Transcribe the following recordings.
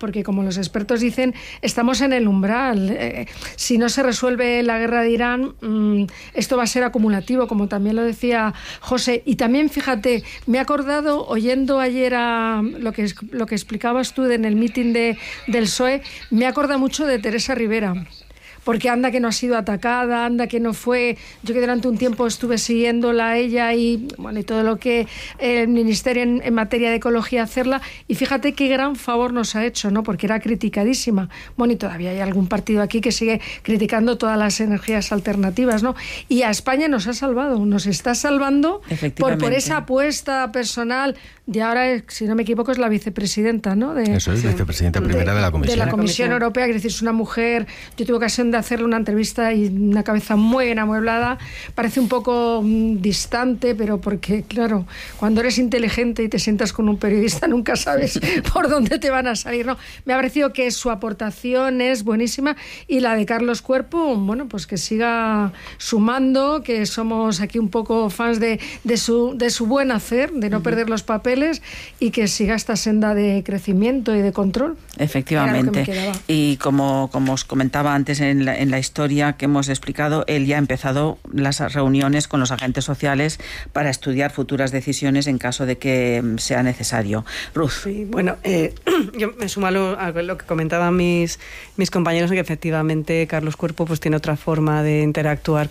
porque como los expertos dicen, estamos en el umbral. Si no se resuelve la guerra de Irán, esto va a ser acumulativo, como también lo decía José. Y también, fíjate, me he acordado, oyendo ayer lo que explicabas tú en el mitin del PSOE, me he acordado mucho de Teresa Rivera. Porque anda que no ha sido atacada, anda que no fue... Yo que durante un tiempo estuve siguiéndola a ella y todo lo que el Ministerio en materia de ecología hacerla, y fíjate qué gran favor nos ha hecho, ¿no? Porque era criticadísima. Bueno, y todavía hay algún partido aquí que sigue criticando todas las energías alternativas, ¿no? Y a España nos ha salvado, nos está salvando por esa apuesta personal de ahora, si no me equivoco, es la vicepresidenta, ¿no? Eso es, vicepresidenta primera de la Comisión. De la Comisión Europea, que es una mujer... Yo tuve ocasión de hacerle una entrevista y una cabeza muy bien amueblada. Parece un poco distante, pero porque, claro, cuando eres inteligente y te sientas con un periodista nunca sabes por dónde te van a salir, ¿no? Me ha parecido que su aportación es buenísima, y la de Carlos Cuerpo, bueno, pues que siga sumando, que somos aquí un poco fans de su buen hacer, de no perder los papeles, y que siga esta senda de crecimiento y de control. Efectivamente. Y como os comentaba antes en la historia que hemos explicado, él ya ha empezado las reuniones con los agentes sociales para estudiar futuras decisiones en caso de que sea necesario. Ruth. Sí, bueno, yo me sumo a lo que comentaban mis compañeros, que efectivamente Carlos Cuerpo pues tiene otra forma de interactuar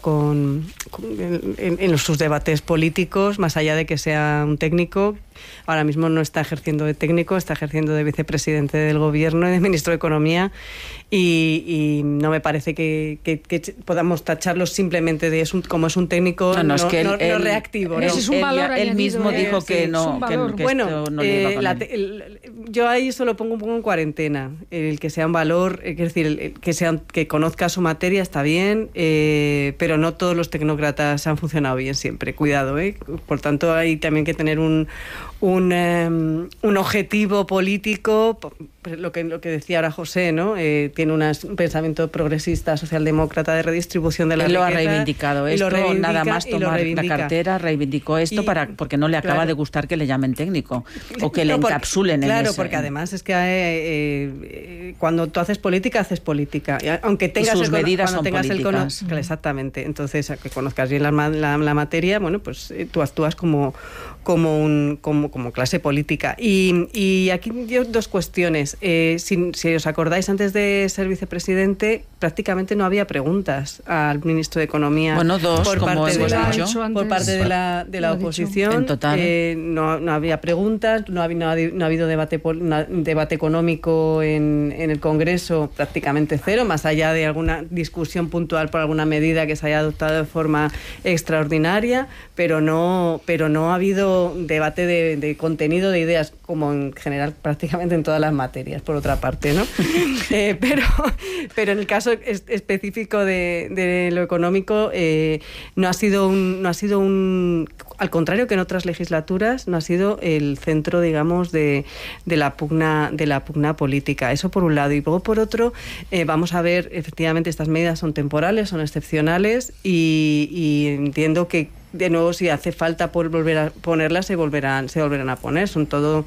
en sus debates políticos, más allá de que sea un técnico. Ahora mismo no está ejerciendo de técnico, está ejerciendo de vicepresidente del gobierno y de ministro de Economía, y no me parece que podamos tacharlo simplemente de como es un técnico no reactivo. Ese es un valor añadido. Él mismo dijo que no, que bueno, esto no le iba con él. Yo ahí eso lo pongo un poco en cuarentena. El que sea un valor, es decir, que conozca su materia está bien, pero no todos los tecnócratas han funcionado bien siempre. Cuidado, Por tanto, hay también que tener un objetivo político, lo que decía ahora José, ¿no? Tiene un pensamiento progresista, socialdemócrata, de redistribución de la riqueza. Él lo ha reivindicado esto, nada más tomar la cartera, reivindicó esto porque no le acaba de gustar que le llamen técnico o que le encapsulen en eso. Claro, porque además es que cuando tú haces política, aunque tengas sus medidas son políticas. Exactamente. Entonces, que conozcas bien la materia, bueno, pues tú actúas como clase política. Y aquí yo dos cuestiones. Si os acordáis, antes de ser vicepresidente, prácticamente no había preguntas al ministro de Economía. Bueno, dos, por como parte hemos dicho. Por parte de la oposición. En total. No había preguntas, no ha habido debate económico en el Congreso, prácticamente cero, más allá de alguna discusión puntual por alguna medida que se haya adoptado de forma extraordinaria, pero no ha habido debate de contenido, de ideas, como en general prácticamente en todas las materias, por otra parte, ¿no? Pero en el caso específico de lo económico, no ha sido al contrario que en otras legislaturas, no ha sido el centro, digamos, de la pugna política. Eso por un lado. Y luego por otro, vamos a ver, efectivamente, estas medidas son temporales, son excepcionales, y entiendo que, de nuevo, si hace falta volver a ponerlas, se volverán a poner. Son todo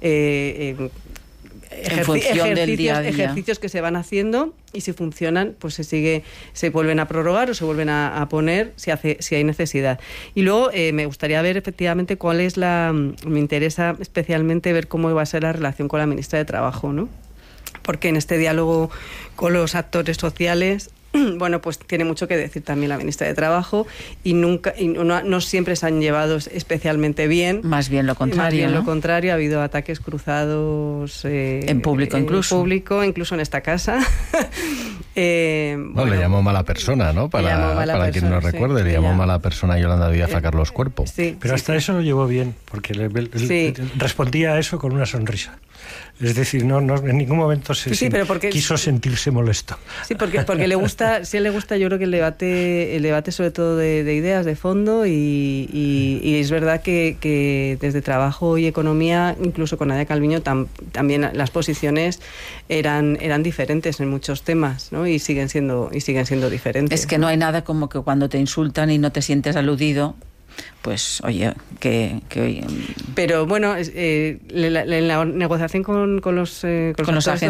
ejercicios que se van haciendo, y si funcionan, pues se vuelven a prorrogar o se vuelven a poner si hay necesidad. Y luego me gustaría ver efectivamente me interesa especialmente ver cómo va a ser la relación con la ministra de Trabajo, ¿no? Porque en este diálogo con los actores sociales, bueno, pues tiene mucho que decir también la ministra de Trabajo, y no siempre se han llevado especialmente bien. Más bien lo contrario. Ha habido ataques cruzados en público, incluso en esta casa. Le llamó mala persona, ¿no? Para quien no recuerde, le llamó mala persona a Yolanda Díaz a Carlos Cuerpo. Sí, pero hasta eso lo llevó bien, porque respondía a eso con una sonrisa. Es decir, no en ningún momento quiso sentirse molesto. Sí, porque le gusta, sí le gusta, yo creo que el debate sobre todo de ideas, de fondo, y es verdad que desde Trabajo y Economía, incluso con Nadia Calviño, también las posiciones eran diferentes en muchos temas, ¿no? Y siguen siendo diferentes. Es que no hay nada como que cuando te insultan y no te sientes aludido, pues oye, Pero bueno, en la negociación con los agentes